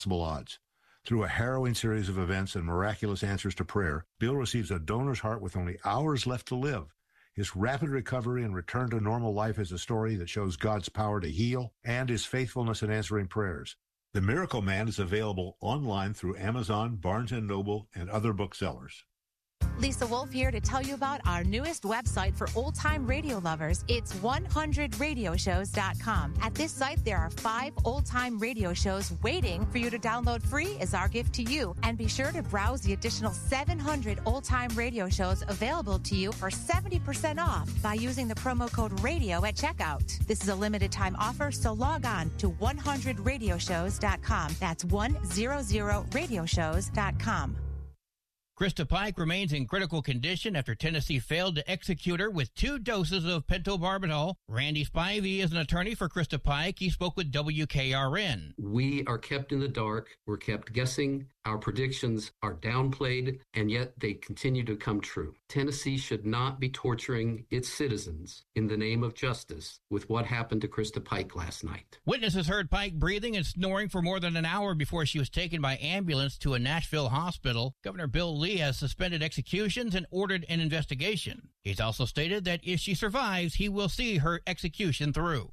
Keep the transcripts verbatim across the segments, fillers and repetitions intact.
odds. Through a harrowing series of events and miraculous answers to prayer, Bill receives a donor's heart with only hours left to live. His rapid recovery and return to normal life is a story that shows God's power to heal and his faithfulness in answering prayers. The Miracle Man is available online through Amazon, Barnes and Noble, and other booksellers. Lisa Wolf here to tell you about our newest website for old-time radio lovers. It's one hundred radio shows dot com. At this site, there are five old-time radio shows waiting for you to download free as our gift to you. And be sure to browse the additional seven hundred old-time radio shows available to you for seventy percent off by using the promo code RADIO at checkout. This is a limited-time offer, so log on to one hundred radio shows dot com. That's one hundred radio shows dot com. Krista Pike remains in critical condition after Tennessee failed to execute her with two doses of pentobarbital. Randy Spivey is an attorney for Krista Pike. He spoke with W K R N. We are kept in the dark. We're kept guessing. Our predictions are downplayed, and yet they continue to come true. Tennessee should not be torturing its citizens in the name of justice with what happened to Krista Pike last night. Witnesses heard Pike breathing and snoring for more than an hour before she was taken by ambulance to a Nashville hospital. Governor Bill Lee has suspended executions and ordered an investigation. He's also stated that if she survives, he will see her execution through.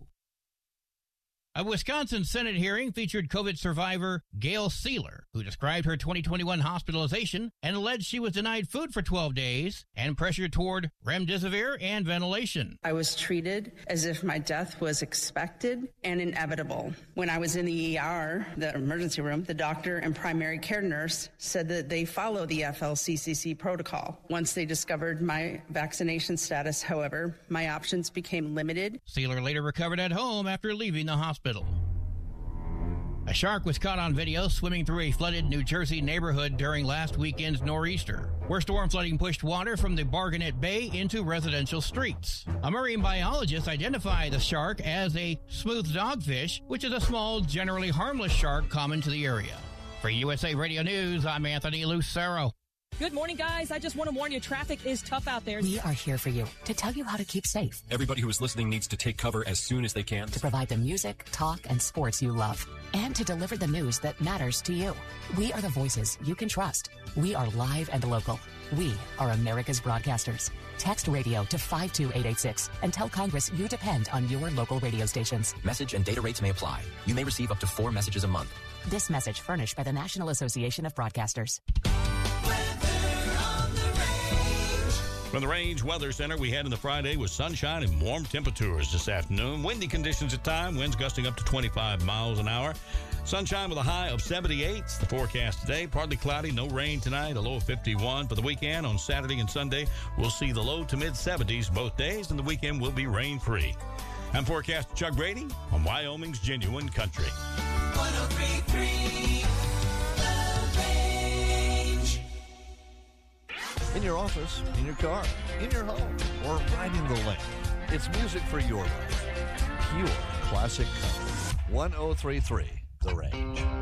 A Wisconsin Senate hearing featured COVID survivor Gail Sealer, who described her twenty twenty-one hospitalization and alleged she was denied food for twelve days and pressured toward remdesivir and ventilation. I was treated as if my death was expected and inevitable. When I was in the E R, the emergency room, the doctor and primary care nurse said that they follow the F L C C C protocol. Once they discovered my vaccination status, however, my options became limited. Sealer later recovered at home after leaving the hospital. A shark was caught on video swimming through a flooded New Jersey neighborhood during last weekend's nor'easter, where storm flooding pushed water from the Bargonet Bay into residential streets. A marine biologist identified the shark as a smooth dogfish, which is a small, generally harmless shark common to the area. For U S A Radio News, I'm Anthony Lucero. Good morning, guys. I just want to warn you, traffic is tough out there. We are here for you to tell you how to keep safe. Everybody who is listening needs to take cover as soon as they can. To provide the music, talk, and sports you love. And to deliver the news that matters to you. We are the voices you can trust. We are live and local. We are America's broadcasters. Text radio to five two eight eight six and tell Congress you depend on your local radio stations. Message and data rates may apply. You may receive up to four messages a month. This message furnished by the National Association of Broadcasters. From the Range Weather Center, we head into Friday with sunshine and warm temperatures this afternoon. Windy conditions at time, winds gusting up to twenty-five miles an hour. Sunshine with a high of seventy-eight. The forecast today, partly cloudy, no rain tonight, a low of fifty-one. For the weekend, on Saturday and Sunday, we'll see the low to mid-seventies both days, and the weekend will be rain-free. I'm forecaster Chuck Brady on Wyoming's Genuine Country. one oh three point three In your office, in your car, in your home, or riding the lane. It's music for your life. Pure classic country. one oh three point three The Range.